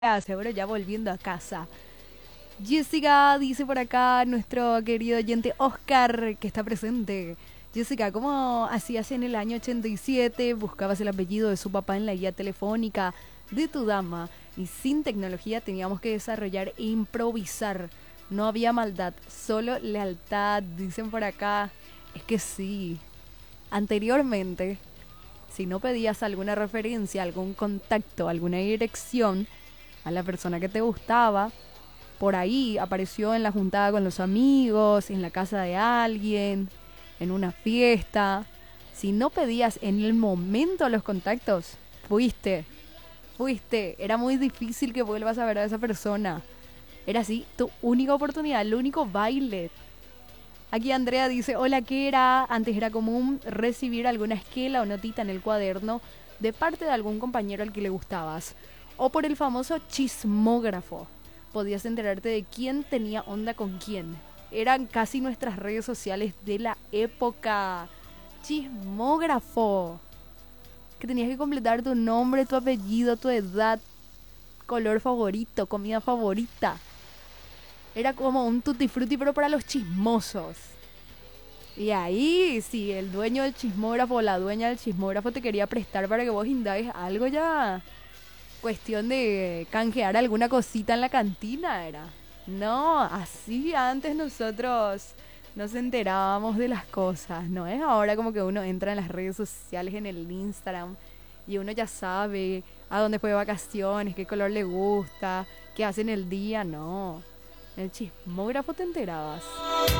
Seguro ya volviendo a casa. Jessica dice por acá nuestro querido oyente Oscar que está presente. Jessica, ¿cómo hacías en el año 87? Buscabas el apellido de su papá en la guía telefónica de tu dama y sin tecnología teníamos que desarrollar e improvisar. No había maldad, solo lealtad, dicen por acá. Es que sí, anteriormente, si no pedías alguna referencia, algún contacto, alguna dirección a la persona que te gustaba, por ahí apareció en la juntada con los amigos, en la casa de alguien, en una fiesta. Si no pedías en el momento los contactos, fuiste. Era muy difícil que vuelvas a ver a esa persona. Era así tu única oportunidad, el único baile. Aquí Andrea dice, hola, ¿qué era? Antes era común recibir alguna esquela o notita en el cuaderno de parte de algún compañero al que le gustabas. O por el famoso chismógrafo. Podías enterarte de quién tenía onda con quién. Eran casi nuestras redes sociales de la época. Chismógrafo. Que tenías que completar tu nombre, tu apellido, tu edad, color favorito, comida favorita. Era como un tutti frutti pero para los chismosos. Y ahí, si el dueño del chismógrafo o la dueña del chismógrafo te quería prestar para que vos indagues algo, ya cuestión de canjear alguna cosita en la cantina era. No, así antes nosotros nos enterábamos de las cosas. No es ahora como que uno entra en las redes sociales, en el Instagram, y uno ya sabe a dónde fue de vacaciones, qué color le gusta, qué hace en el día. No, en el chismógrafo te enterabas.